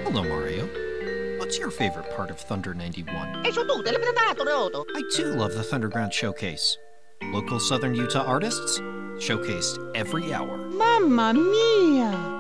Hello, Mario. What's your favorite part of Thunder 91? E su tutte le prenotato, Roto. I too love the Thunderground Showcase. Local Southern Utah artists showcased every hour. Mamma mia!